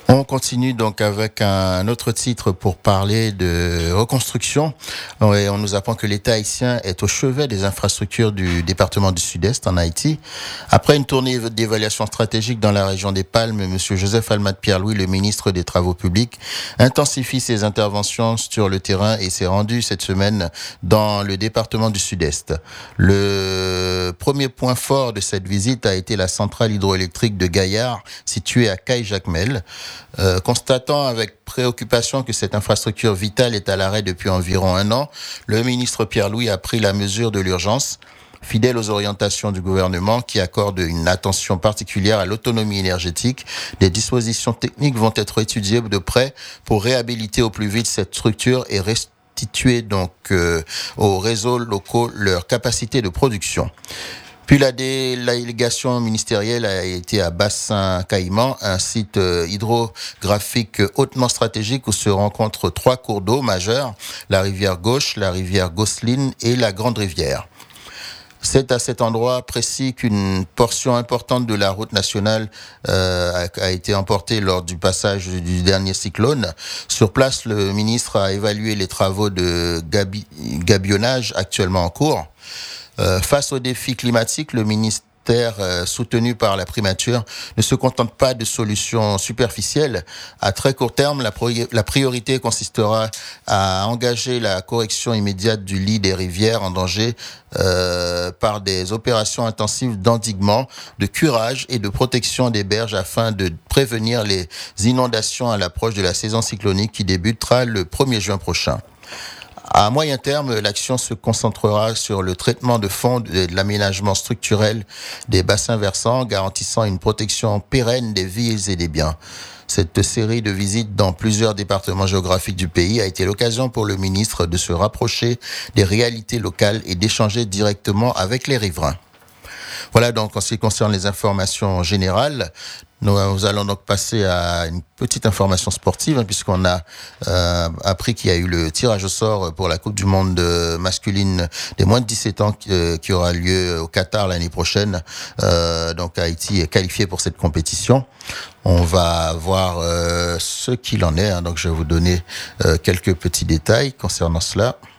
On continue donc avec un autre titre pour parler de reconstruction. Et on nous apprend que l'État haïtien est au chevet des infrastructures du département du Sud-Est en Haïti. Après une tournée d'évaluation stratégique dans la région des Palmes, M. Joseph Almad Pierre-Louis, le ministre des Travaux publics, intensifie ses interventions sur le terrain et s'est rendu cette semaine dans le département du Sud-Est. Le premier point fort de cette visite a été la centrale hydroélectrique de Gaillard, située à Caille-Jacmel. Constatant avec préoccupation que cette infrastructure vitale est à l'arrêt depuis environ 1 an, le ministre Pierre-Louis a pris la mesure de l'urgence, fidèle aux orientations du gouvernement qui accorde une attention particulière à l'autonomie énergétique. Des dispositions techniques vont être étudiées de près pour réhabiliter au plus vite cette structure et restituer donc aux réseaux locaux leur capacité de production. Puis la délégation ministérielle a été à Bassin-Caïman, un site hydrographique hautement stratégique où se rencontrent 3 cours d'eau majeurs, la rivière Gauche, la rivière Gosseline et la Grande Rivière. C'est à cet endroit précis qu'une portion importante de la route nationale a été emportée lors du passage du dernier cyclone. Sur place, le ministre a évalué les travaux de gabionnage actuellement en cours. Face aux défis climatiques, le ministère, soutenu par la primature, ne se contente pas de solutions superficielles. À très court terme, la priorité consistera à engager la correction immédiate du lit des rivières en danger par des opérations intensives d'endiguement, de curage et de protection des berges afin de prévenir les inondations à l'approche de la saison cyclonique qui débutera le 1er juin prochain. À moyen terme, l'action se concentrera sur le traitement de fond de l'aménagement structurel des bassins versants, garantissant une protection pérenne des vies et des biens. Cette série de visites dans plusieurs départements géographiques du pays a été l'occasion pour le ministre de se rapprocher des réalités locales et d'échanger directement avec les riverains. Voilà donc en ce qui concerne les informations générales. Nous allons donc passer à une petite information sportive, puisqu'on a appris qu'il y a eu le tirage au sort pour la Coupe du Monde masculine des moins de 17 ans qui aura lieu au Qatar l'année prochaine. Donc Haïti est qualifié pour cette compétition. On va voir ce qu'il en est. Donc je vais vous donner quelques petits détails concernant cela.